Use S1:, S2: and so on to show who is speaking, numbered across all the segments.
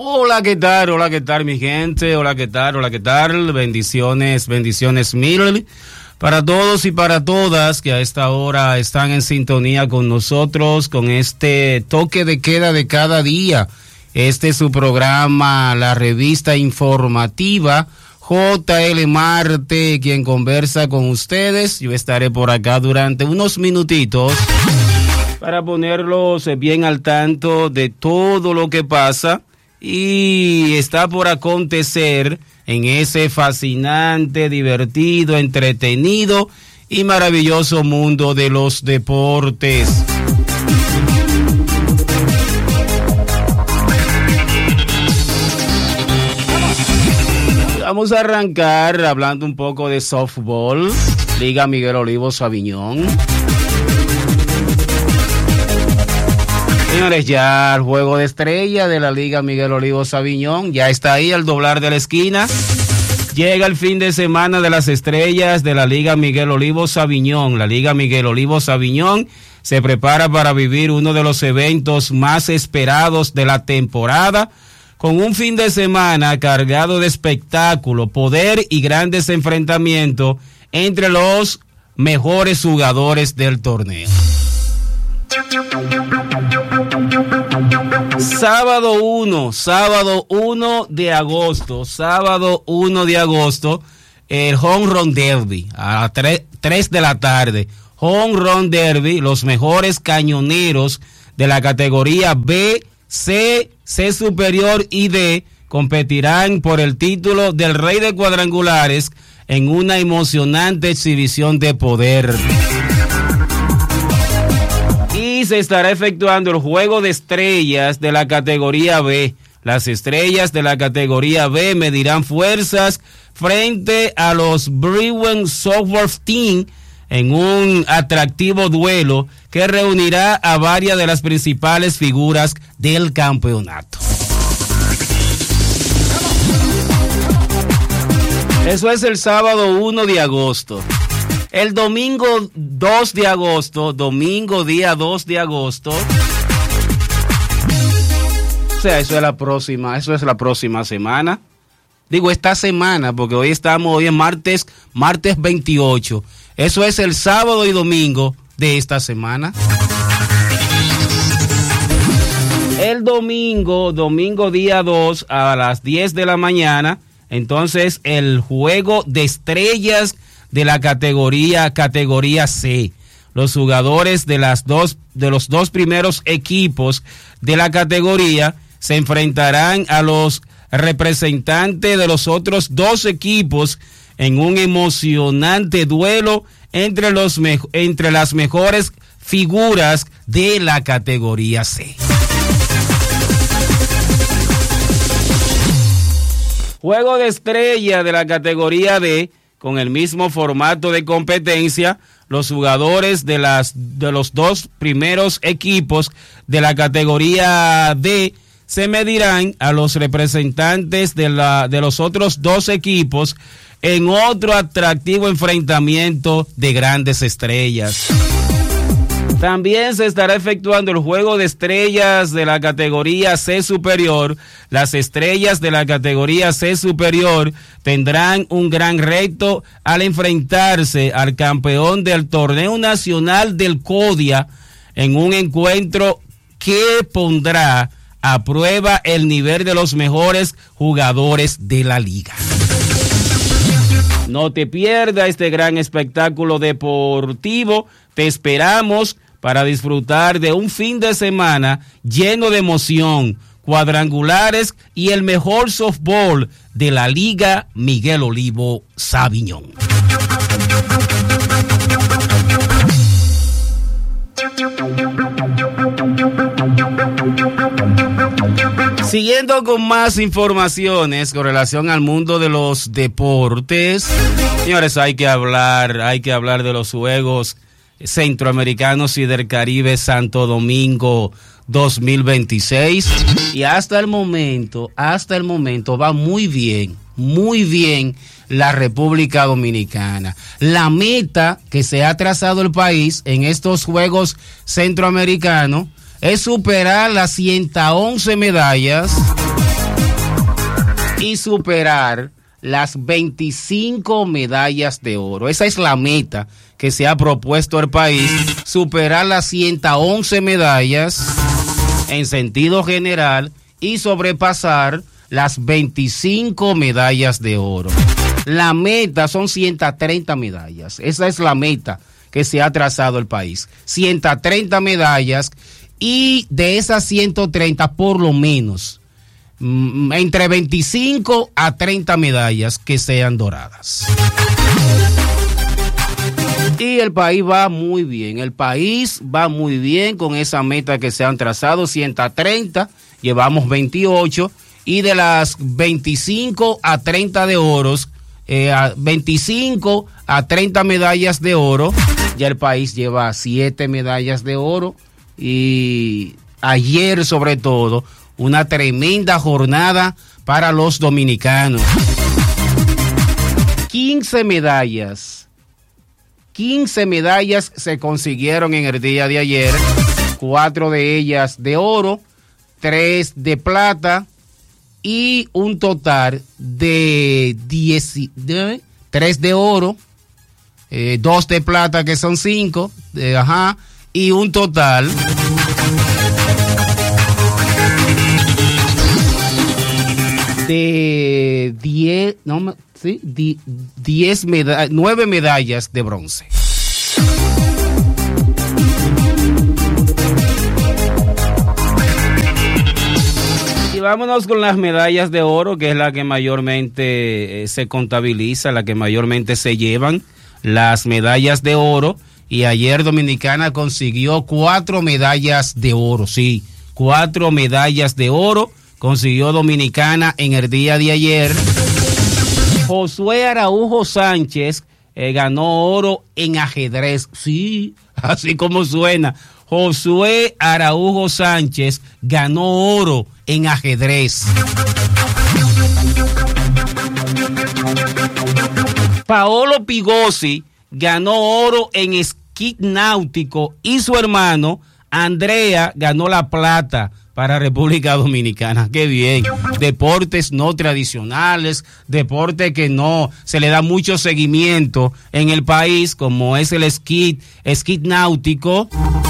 S1: Hola, ¿qué tal? Hola, ¿qué tal, mi gente? Hola, ¿qué tal? Hola, ¿qué tal? Bendiciones, bendiciones mil para todos y para todas que a esta hora están en sintonía con nosotros, con este toque de queda de cada día. Este es su programa, la revista informativa JL Marte, quien conversa con ustedes. Yo estaré por acá durante unos minutitos para ponerlos bien al tanto de todo lo que pasa y está por acontecer en ese fascinante, divertido, entretenido y maravilloso mundo de los deportes. Vamos a arrancar hablando un poco de softball, Liga Miguel Olivo Sabiñón. Señores, ya el juego de estrella de la Liga Miguel Olivo Sabiñón ya está ahí al doblar de la esquina. Llega el fin de semana de las estrellas de la Liga Miguel Olivo Sabiñón. La Liga Miguel Olivo Sabiñón se prepara para vivir uno de los eventos más esperados de la temporada, con un fin de semana cargado de espectáculo, poder y grandes enfrentamientos entre los mejores jugadores del torneo. Sábado 1 de agosto, el Home Run Derby, a las 3 de la tarde. Home Run Derby, los mejores cañoneros de la categoría B, C superior y D competirán por el título del Rey de Cuadrangulares en una emocionante exhibición de poder. Y se estará efectuando el juego de estrellas de la categoría B. Las estrellas de la categoría B medirán fuerzas frente a los Bruin Softball Team en un atractivo duelo que reunirá a varias de las principales figuras del campeonato. Eso es el sábado 1 de agosto. El domingo 2 de agosto, día 2 de agosto. O sea, eso es la próxima semana. Digo, esta semana, porque hoy es martes 28. Eso es el sábado y domingo de esta semana. El domingo día 2 a las 10 de la mañana, entonces el juego de estrellas de la categoría C. Los jugadores de los dos primeros equipos de la categoría se enfrentarán a los representantes de los otros dos equipos en un emocionante duelo entre las mejores figuras de la categoría C. Juego de estrella de la categoría D, con el mismo formato de competencia. Los jugadores de los dos primeros equipos de la categoría D se medirán a los representantes de los otros dos equipos en otro atractivo enfrentamiento de grandes estrellas. También se estará efectuando el juego de estrellas de la categoría C superior. Las estrellas de la categoría C superior tendrán un gran reto al enfrentarse al campeón del torneo nacional del CODIA en un encuentro que pondrá a prueba el nivel de los mejores jugadores de la liga. No te pierdas este gran espectáculo deportivo. Te esperamos para disfrutar de un fin de semana lleno de emoción, cuadrangulares y el mejor softball de la Liga Miguel Olivo Sabiñón. Siguiendo con más informaciones con relación al mundo de los deportes, señores, hay que hablar de los Juegos Centroamericanos y del Caribe Santo Domingo 2026, y hasta el momento va muy bien la República Dominicana. La meta que se ha trazado el país en estos Juegos Centroamericanos es superar las 111 medallas y superar las 25 medallas de oro. Esa es la meta que se ha propuesto el país, superar las 111 medallas en sentido general y sobrepasar las 25 medallas de oro. La meta son 130 medallas. Esa es la meta que se ha trazado el país. 130 medallas y de esas 130 por lo menos entre 25 a 30 medallas que sean doradas. Y el país va muy bien. El país va muy bien con esa meta que se han trazado, 130, llevamos 28 y de las 25 a 30 de oros, 25 a 30 medallas de oro, ya el país lleva 7 medallas de oro y ayer sobre todo una tremenda jornada para los dominicanos. 15 medallas se consiguieron en el día de ayer, 4 de ellas de oro, 3 de plata y un total de 3 de oro, 2 de plata que son 5, y un total de 9 medallas de bronce. Y vámonos con las medallas de oro, que es la que mayormente se contabiliza, la que mayormente se llevan las medallas de oro. Y ayer Dominicana consiguió 4 medallas de oro, sí, 4 medallas de oro consiguió Dominicana en el día de ayer. Josué Araujo Sánchez ganó oro en ajedrez, sí, así como suena. Josué Araujo Sánchez ganó oro en ajedrez. Paolo Pigossi ganó oro en esquí náutico y su hermano Andrea ganó la plata para República Dominicana. Qué bien. Deportes no tradicionales, deporte que no se le da mucho seguimiento en el país, como es el esquí náutico.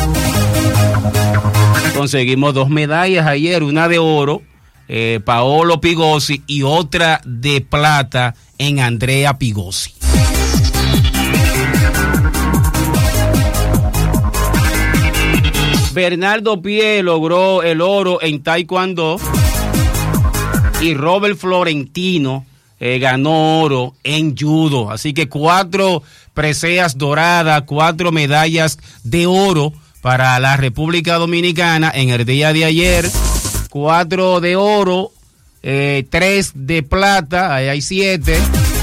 S1: Conseguimos 2 medallas ayer, una de oro, Paolo Pigossi, y otra de plata en Andrea Pigossi. Bernardo Pie logró el oro en taekwondo y Robert Florentino ganó oro en judo. Así que 4 preseas doradas, 4 medallas de oro para la República Dominicana en el día de ayer. 4 de oro, 3 de plata, ahí hay 7,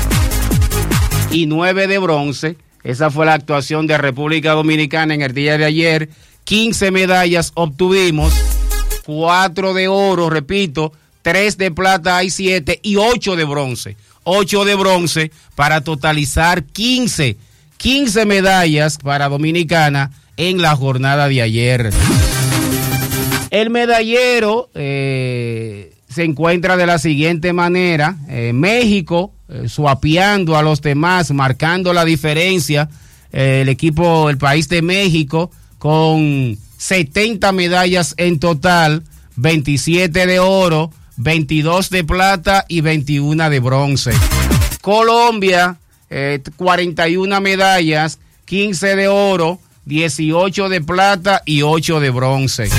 S1: y 9 de bronce. Esa fue la actuación de República Dominicana en el día de ayer. 15 medallas obtuvimos, 4 de oro, repito, 3 de plata hay 7 y 8 de bronce. 8 de bronce para totalizar 15 medallas para Dominicana en la jornada de ayer. El medallero se encuentra de la siguiente manera. México suapeando a los demás, marcando la diferencia. El país de México con 70 medallas en total, 27 de oro, 22 de plata y 21 de bronce. Colombia, 41 medallas, 15 de oro, 18 de plata y 8 de bronce.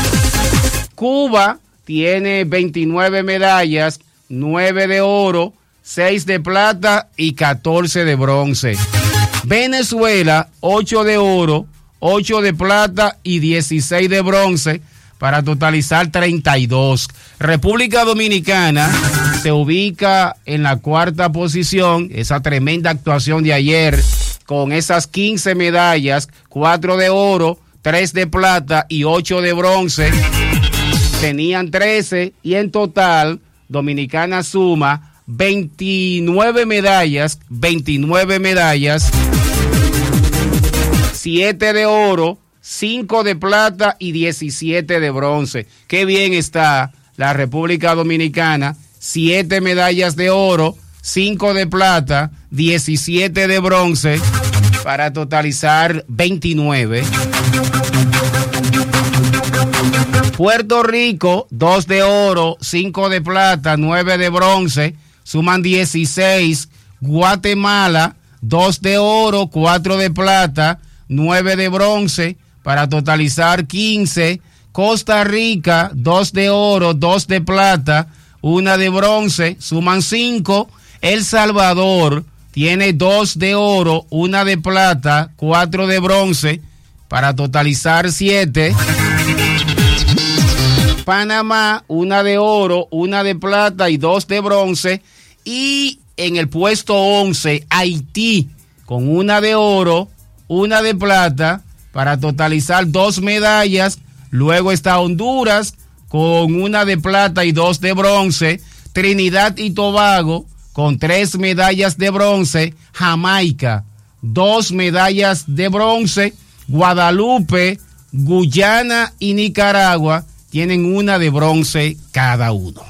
S1: Cuba tiene 29 medallas, 9 de oro, 6 de plata y 14 de bronce. Venezuela, 8 de oro, 8 de plata y 16 de bronce para totalizar 32. República Dominicana se ubica en la 4ª posición. Esa tremenda actuación de ayer con esas 15 medallas, 4 de oro, 3 de plata y 8 de bronce. Tenían 13 y en total Dominicana suma 29 medallas, 7 de oro, 5 de plata y 17 de bronce. Qué bien está la República Dominicana 7 medallas de oro, 5 de plata, 17 de bronce, para totalizar 29. Puerto Rico, 2 de oro, 5 de plata, 9 de bronce, suman 16. Guatemala, 2 de oro, 4 de plata, 9 de bronce, para totalizar 15. Costa Rica, 2 de oro, 2 de plata, 1 de bronce, suman 5. El Salvador tiene 2 de oro, 1 de plata, 4 de bronce, para totalizar 7. Panamá, 1 de oro, 1 de plata y 2 de bronce. Y en el puesto 11, Haití, con 1 de oro, 1 de plata, para totalizar 2 medallas. Luego está Honduras, con 1 de plata y 2 de bronce. Trinidad y Tobago, con 3 medallas de bronce. Jamaica, 2 medallas de bronce. Guadalupe, Guyana y Nicaragua tienen 1 de bronce cada uno.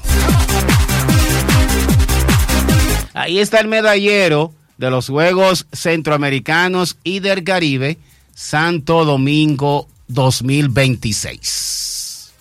S1: Ahí está el medallero de los Juegos Centroamericanos y del Caribe, Santo Domingo 2026.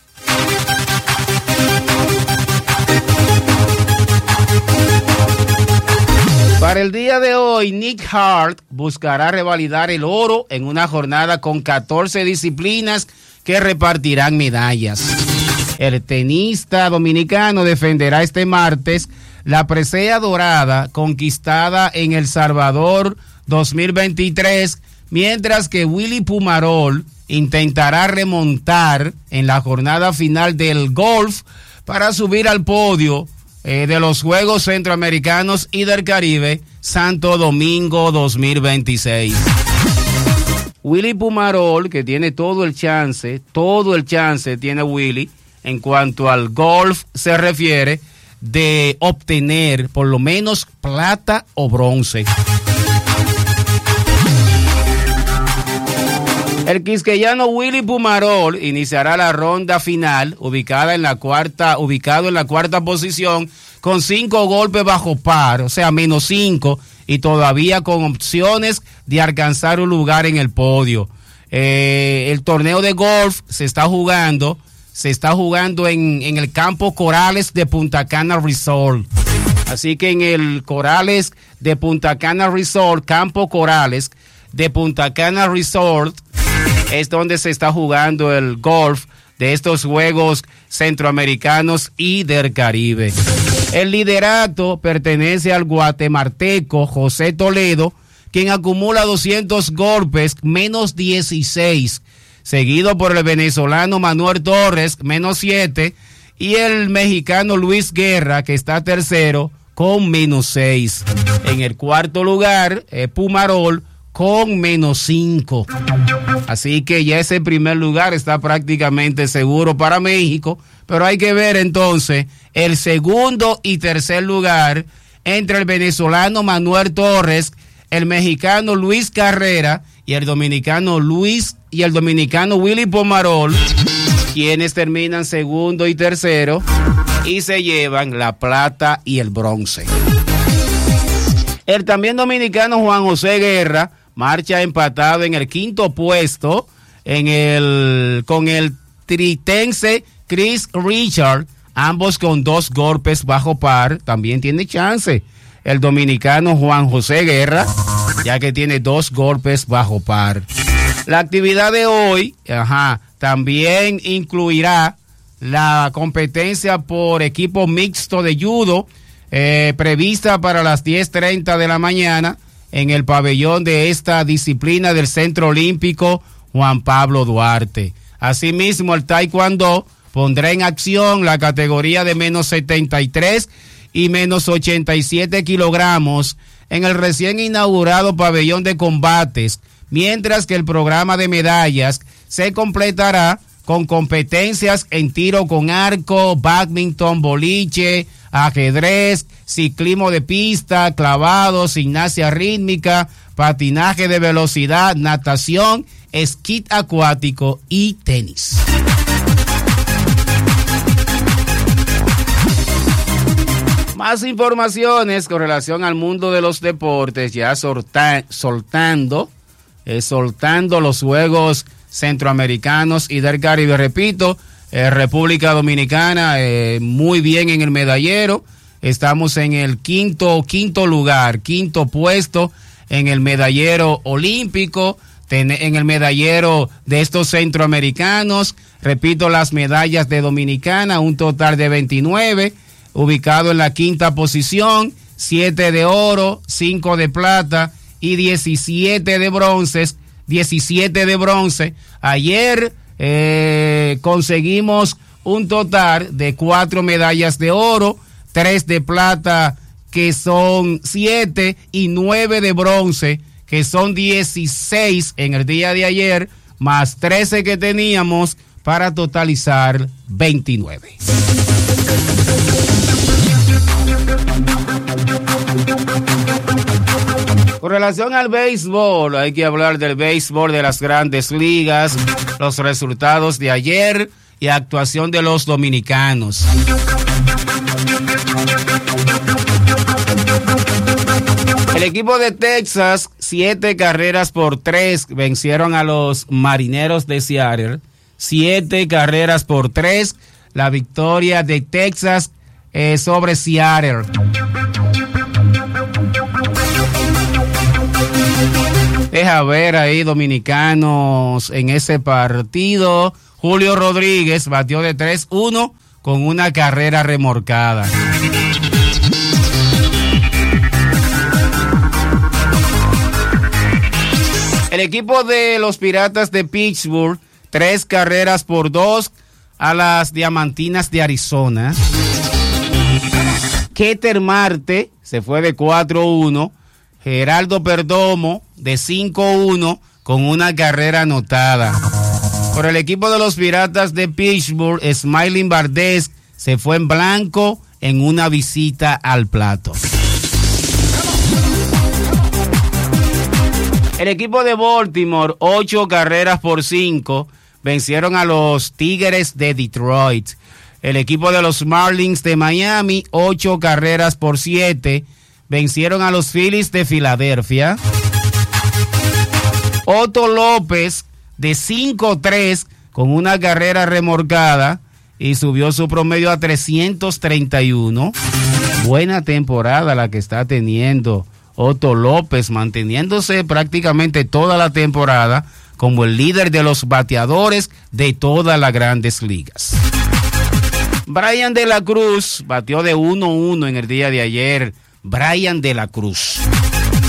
S1: Para el día de hoy, Nick Hart buscará revalidar el oro en una jornada con 14 disciplinas que repartirán medallas. El tenista dominicano defenderá este martes la presea dorada conquistada en El Salvador 2023, mientras que Willy Pumarol intentará remontar en la jornada final del golf para subir al podio de los Juegos Centroamericanos y del Caribe, Santo Domingo 2026. Willy Pumarol, que tiene todo el chance tiene Willy, en cuanto al golf se refiere, de obtener por lo menos plata o bronce. El quisqueyano Willy Pumarol iniciará la ronda final ubicado en la cuarta posición con 5 golpes bajo par, o sea, menos 5, y todavía con opciones de alcanzar un lugar en el podio. El torneo de golf se está jugando en el campo Corales de Punta Cana Resort. Así que en el Corales de Punta Cana Resort, campo Corales de Punta Cana Resort, es donde se está jugando el golf de estos Juegos Centroamericanos y del Caribe. El liderato pertenece al guatemalteco José Toledo, quien acumula 200 golpes, menos 16, seguido por el venezolano Manuel Torres, menos 7, y el mexicano Luis Guerra, que está tercero, con menos 6. En el cuarto lugar, Pumarol, con menos 5. Así que ya ese primer lugar está prácticamente seguro para México, pero hay que ver entonces el segundo y tercer lugar entre el venezolano Manuel Torres, el mexicano Luis Carrera y el dominicano Willy Pumarol, quienes terminan segundo y tercero y se llevan la plata y el bronce. El también dominicano Juan José Guerra marcha empatado en el quinto puesto con el tritense Chris Richard, ambos con 2 golpes bajo par. También tiene chance el dominicano Juan José Guerra, ya que tiene 2 golpes bajo par. La actividad de hoy también incluirá la competencia por equipo mixto de judo, prevista para las 10:30 de la mañana en el pabellón de esta disciplina del Centro Olímpico Juan Pablo Duarte. Asimismo, el taekwondo pondrá en acción la categoría de menos 73 y menos 87 kilogramos en el recién inaugurado pabellón de combates, mientras que el programa de medallas se completará con competencias en tiro con arco, bádminton, boliche, ajedrez, ciclismo de pista, clavados, gimnasia rítmica, patinaje de velocidad, natación, esquí acuático y tenis. Más informaciones con relación al mundo de los deportes, ya soltando los juegos centroamericanos y del Caribe. Repito, República Dominicana muy bien en el medallero. Estamos en el quinto puesto en el medallero olímpico, en el medallero de estos centroamericanos. Repito, las medallas de Dominicana, un total de 29, ubicado en la quinta posición, 7 de oro, 5 de plata y 17 de bronce. Ayer conseguimos un total de 4 medallas de oro, 3 de plata, que son 7, y 9 de bronce, que son 16 en el día de ayer, más 13 que teníamos, para totalizar 29. Con relación al béisbol, hay que hablar del béisbol de las grandes ligas, los resultados de ayer y actuación de los dominicanos. El equipo de Texas, 7 carreras por 3, vencieron a los Marineros de Seattle. 7 carreras por 3, la victoria de Texas sobre Seattle. Deja ver ahí dominicanos en ese partido. Julio Rodríguez batió de 3-1 con una carrera remolcada. El equipo de los Piratas de Pittsburgh, 3 carreras por 2 a las Diamantinas de Arizona. Keter Marte se fue de 4-1. Geraldo Perdomo de 5-1 con una carrera anotada. Por el equipo de los Piratas de Pittsburgh, Smiling Valdez se fue en blanco en una visita al plato. El equipo de Baltimore, 8 carreras por 5, vencieron a los Tigres de Detroit. El equipo de los Marlins de Miami, 8 carreras por 7, vencieron a los Phillies de Filadelfia. Otto López de 5-3 con una carrera remolcada y subió su promedio a 331. Buena temporada la que está teniendo Otto López, manteniéndose prácticamente toda la temporada como el líder de los bateadores de todas las grandes ligas. Brian de la Cruz batió de 1-1 en el día de ayer. Brian de la Cruz.